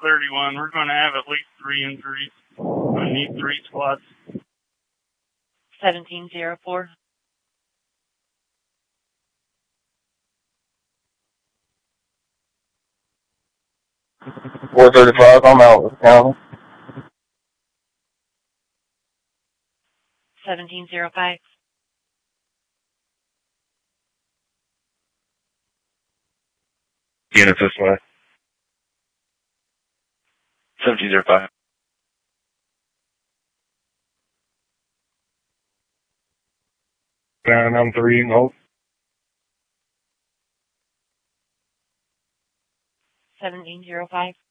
431. We're going to have at least 3 injuries. I need 3 squads. 1704. .435, I'm out with county. 1705. Units this way. 1705. I'm 3 and hold. 1705.